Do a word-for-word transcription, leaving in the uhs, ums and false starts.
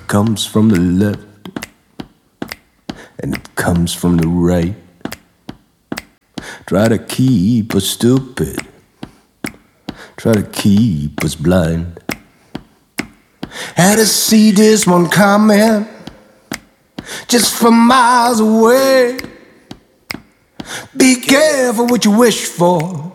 comes from the left, and it comes from the right. Try to keep us stupid, try to keep us blind. Had to see this one coming, just from miles away. Be careful what you wish for,